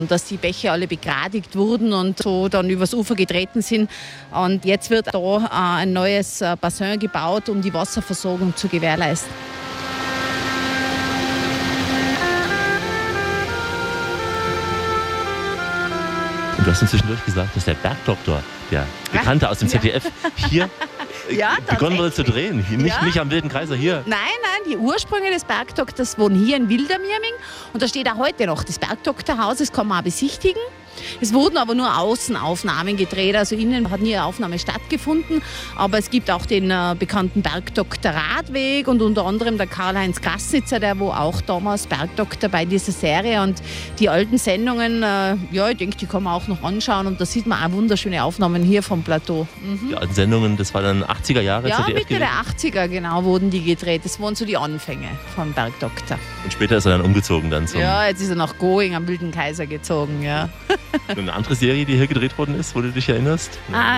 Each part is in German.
dass die Bäche alle begradigt wurden und so dann übers Ufer getreten sind. Und jetzt wird da ein neues Bassin gebaut, um die Wasserversorgung zu gewährleisten. Und du hast uns zwischendurch gesagt, dass der Bergdoktor, der Bekannte aus dem ZDF, hier begonnen wurde zu drehen. Nicht am Wilden Kaiser hier. Nein, die Ursprünge des Bergdoktors wohnen hier in Wildermirming. Und da steht auch heute noch das Bergdoktorhaus, das kann man auch besichtigen. Es wurden aber nur Außenaufnahmen gedreht, also innen hat nie eine Aufnahme stattgefunden. Aber es gibt auch den bekannten Bergdoktor-Radweg und unter anderem der Karl-Heinz Grassnitzer, der wo auch damals Bergdoktor bei dieser Serie. Und die alten Sendungen, ich denke, die kann man auch noch anschauen. Und da sieht man auch wunderschöne Aufnahmen hier vom Plateau. Die alten Sendungen, das war dann 80er Jahre Ja, ZDF Mitte der 80er genau wurden die gedreht. Das waren so die Anfänge vom Bergdoktor. Und später ist er dann umgezogen dann zum... Ja, jetzt ist er nach Going am Wilden Kaiser gezogen, ja. Und eine andere Serie, die hier gedreht worden ist, wo du dich erinnerst?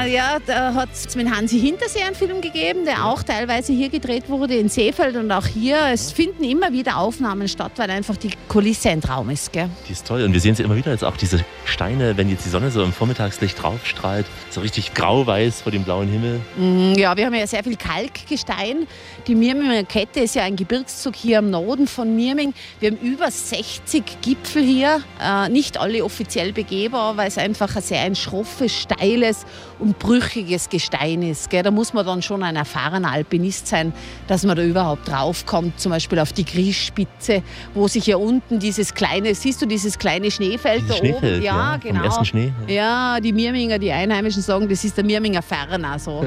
Da hat es mit Hansi Hinterseer einen Film gegeben, der auch teilweise hier gedreht wurde, in Seefeld und auch hier. Es finden immer wieder Aufnahmen statt, weil einfach die Kulisse ein Traum ist. Gell? Die ist toll und wir sehen sie immer wieder, jetzt auch diese Steine, wenn jetzt die Sonne so im Vormittagslicht draufstrahlt, so richtig grau-weiß vor dem blauen Himmel. Ja, wir haben ja sehr viel Kalkgestein. Die Mirminger Kette ist ja ein Gebirgszug hier im Norden von Mirming. Wir haben über 60 Gipfel hier, nicht alle offiziell begehbar, weil es einfach ein schroffes, steiles und brüchiges Gestein ist. Gell? Da muss man dann schon ein erfahrener Alpinist sein, dass man da überhaupt draufkommt. Zum Beispiel auf die Griesspitze, wo sich ja unten dieses kleine Schneefeld da oben? Ja, genau. Vom ersten Schnee. Ja, die Mirminger, die Einheimischen sagen, das ist der Mirminger Ferner. So.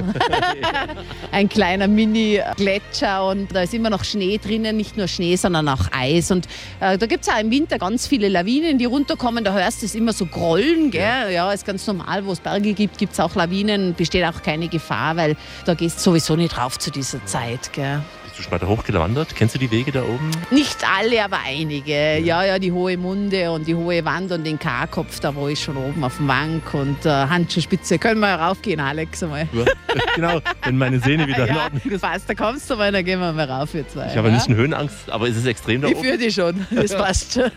Ein kleiner Mini-Gletscher und da ist immer noch Schnee drinnen, nicht nur Schnee, sondern auch Eis. Und da gibt es auch im Winter ganz viele Lawinen, die runterkommen. Da hörst du es immer so grollen. Gell? Ja, ist ganz normal, wo es Berge gibt, gibt es auch Lawinen. Besteht auch keine Gefahr, weil da gehst du sowieso nicht rauf zu dieser Zeit. Gell? Bist du schon weiter hochgewandert? Kennst du die Wege da oben? Nicht alle, aber einige. Ja, die Hohe Munde und die Hohe Wand und den K-Kopf, da war ich schon oben auf dem Wank und Handschuhspitze. Können wir raufgehen, Alex? Einmal. Ja, genau, wenn meine Sehne wieder in Ordnung ist. Passt, da kommst du mal, dann gehen wir mal rauf, wir zwei. Ich habe ein bisschen Höhenangst, aber ist es extrem da oben? Ich fühle dich schon, das passt schon.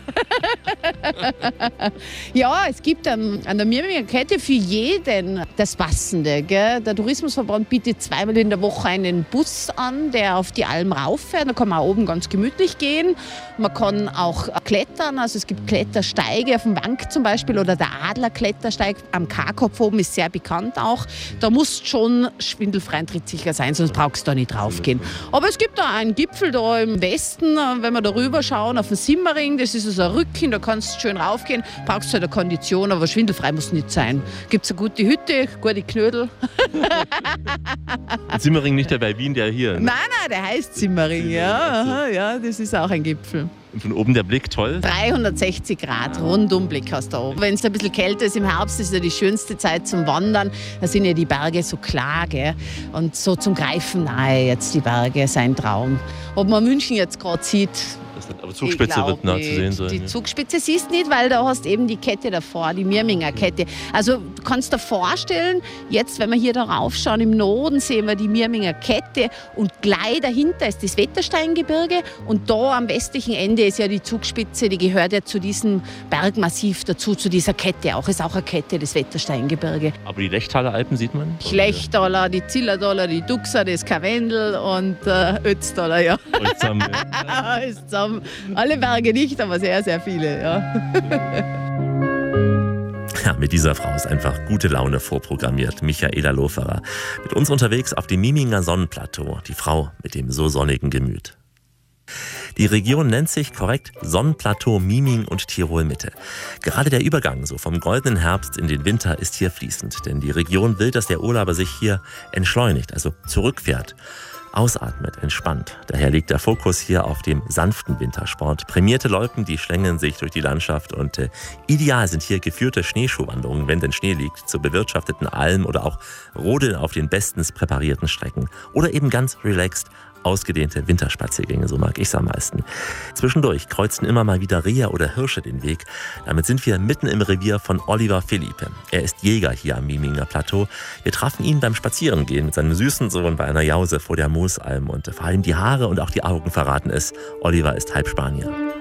Ja, es gibt an der Mirminger Kette für jeden das Passende. Gell? Der Tourismusverband bietet zweimal in der Woche einen Bus an, der auf die Alm rauffährt. Da kann man auch oben ganz gemütlich gehen. Man kann auch klettern, also es gibt Klettersteige auf dem Wank zum Beispiel oder der Adlerklettersteig am K-Kopf oben ist sehr bekannt auch. Da musst schon schwindelfrei und trittsicher sein, sonst brauchst du da nicht draufgehen. Aber es gibt da einen Gipfel da im Westen, wenn wir da rüber schauen, auf den Simmering, das ist also ein Rücken, da kannst du schön raufgehen, brauchst halt eine Kondition, aber schwindelfrei muss nicht sein. Gibt es eine gute Hütte, gute Knödel. Simmering nicht der bei Wien, der hier? Ne? Nein, der heißt Simmering, ja, das ist auch ein Gipfel. Und von oben der Blick toll? 360 Grad Rundumblick hast du da oben. Wenn es ein bisschen kälter ist im Herbst, ist ja die schönste Zeit zum Wandern. Da sind ja die Berge so klar, gell? Und so zum Greifen nahe jetzt die Berge, ist ein Traum. Ob man München jetzt gerade sieht, aber Zugspitze wird nah zu sehen sein. Die Zugspitze siehst du nicht, weil da hast eben die Kette davor, die Mirminger Kette. Also du kannst dir vorstellen, jetzt wenn wir hier da raufschauen, im Norden sehen wir die Mirminger Kette und gleich dahinter ist das Wettersteingebirge und da am westlichen Ende ist ja die Zugspitze, die gehört ja zu diesem Bergmassiv dazu, zu dieser Kette auch. Ist auch eine Kette, das Wettersteingebirge. Aber die Lechtaler Alpen sieht man? Die Lechtaler, die Zillertaler, die Duxer, das Karwendel und Ötztaler, ja. Alles zusammen. Alle Berge nicht, aber sehr, sehr viele, ja. Ja, mit dieser Frau ist einfach gute Laune vorprogrammiert. Michaela Loferer. Mit uns unterwegs auf dem Mirminger Sonnenplateau. Die Frau mit dem so sonnigen Gemüt. Die Region nennt sich korrekt Sonnenplateau Mirming und Tirol-Mitte. Gerade der Übergang so vom goldenen Herbst in den Winter ist hier fließend. Denn die Region will, dass der Urlauber sich hier entschleunigt, also zurückfährt. Ausatmet, entspannt. Daher liegt der Fokus hier auf dem sanften Wintersport. Prämierte Loipen, die schlängeln sich durch die Landschaft und ideal sind hier geführte Schneeschuhwanderungen, wenn denn Schnee liegt, zu bewirtschafteten Almen oder auch Rodeln auf den bestens präparierten Strecken. Oder eben ganz relaxed ausgedehnte Winterspaziergänge, so mag ich es am meisten. Zwischendurch kreuzen immer mal wieder Rehe oder Hirsche den Weg. Damit sind wir mitten im Revier von Oliver Philippe. Er ist Jäger hier am Mirminger Plateau. Wir trafen ihn beim Spazierengehen mit seinem süßen Sohn bei einer Jause vor der Moosalm und vor allem die Haare und auch die Augen verraten es. Oliver ist halb Spanier.